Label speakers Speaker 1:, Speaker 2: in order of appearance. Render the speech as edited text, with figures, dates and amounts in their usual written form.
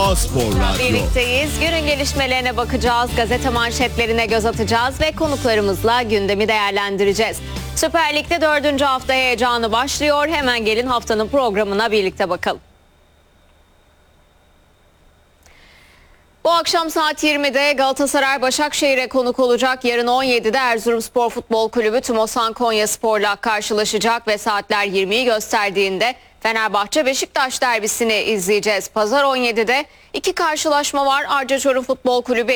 Speaker 1: A Spor Radyo.
Speaker 2: Birlikteyiz. Günün gelişmelerine bakacağız, gazete manşetlerine göz atacağız ve konuklarımızla gündemi değerlendireceğiz. Süper Lig'de 4. hafta heyecanı başlıyor. Hemen gelin haftanın programına birlikte bakalım. Bu akşam saat 20'de Galatasaray Başakşehir'e konuk olacak. Yarın 17'de Erzurumspor Futbol Kulübü Tümosan Konyaspor'la karşılaşacak ve saatler 20'yi gösterdiğinde Fenerbahçe Beşiktaş derbisini izleyeceğiz. Pazar 17'de iki karşılaşma var. Arca Çorum Futbol Kulübü